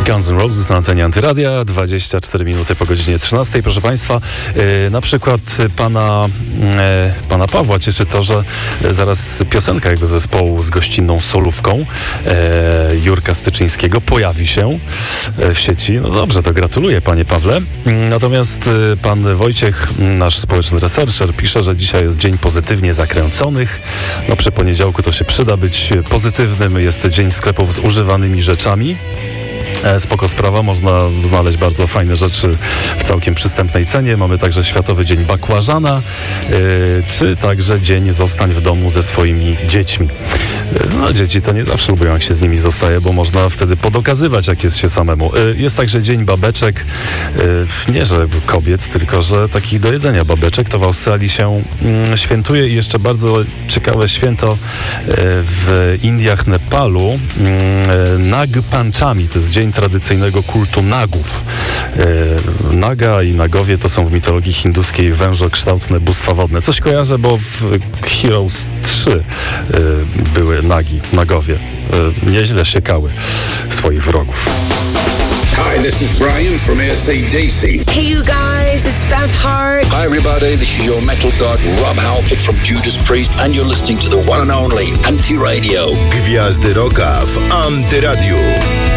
Guns N' Roses na antenie Antyradia, 24 minuty po godzinie 13. Proszę Państwa, na przykład pana Pawła cieszy to, że zaraz piosenka jego zespołu z gościnną solówką Jurka Styczyńskiego pojawi się w sieci. No dobrze, to gratuluję, panie Pawle. Natomiast pan Wojciech, nasz społeczny researcher, pisze, że dzisiaj jest dzień pozytywnie zakręconych. No przy poniedziałku to się przyda być pozytywnym. Jest dzień sklepów z używanymi rzeczami. Spoko sprawa, można znaleźć bardzo fajne rzeczy w całkiem przystępnej cenie. Mamy także Światowy Dzień Bakłażana, czy także Dzień Zostań w domu ze swoimi dziećmi. No, dzieci to nie zawsze lubią, jak się z nimi zostaje, bo można wtedy podokazywać, jak jest się samemu. Jest także Dzień Babeczek, nie że kobiet, tylko że takich do jedzenia babeczek. To w Australii się świętuje i jeszcze bardzo ciekawe święto w Indiach, Nepalu. Nag Panchami, to jest dzień tradycyjnego kultu nagów. Naga i nagowie to są w mitologii hinduskiej wężokształtne bóstwa wodne. Coś kojarzę, bo w Heroes 3 były nagowie. Nieźle siekały swoich wrogów. Hi, this is Brian from AC/DC. Hey you guys, it's Beth Hart. Hi everybody, this is your metal god Rob Halford from Judas Priest and you're listening to the one and only Anti Radio. Gwiazdy Rocka w Antyradiu.